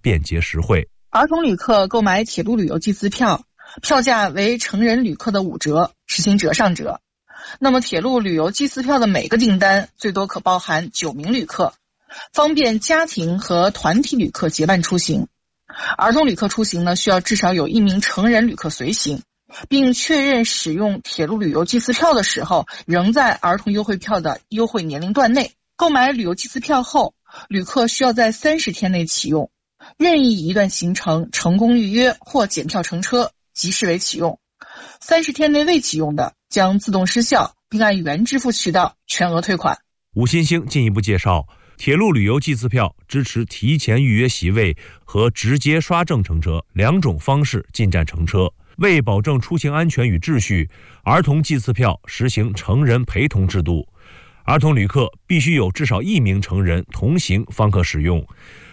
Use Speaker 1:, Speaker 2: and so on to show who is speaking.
Speaker 1: 便捷实惠。
Speaker 2: 儿童旅客购买铁路旅游祭司票，票价为成人旅客的5折，实行折上折。那么铁路旅游祭司票的每个订单最多可包含9名旅客，方便家庭和团体旅客结伴出行。儿童旅客出行呢，需要至少有1名成人旅客随行，并确认使用铁路旅游祭司票的时候仍在儿童优惠票的优惠年龄段内。购买旅游祭司票后，旅客需要在30天内启用，任意一段行程成功预约或检票乘车即视为启用，30天内未启用的将自动失效，并按原支付渠道全额退款。
Speaker 1: 吴新兴进一步介绍，铁路旅游祭司票支持提前预约席位和直接刷证乘车2种方式进站乘车。为保证出行安全与秩序，儿童祭司票实行成人陪同制度，儿童旅客必须有至少1名成人同行方可使用。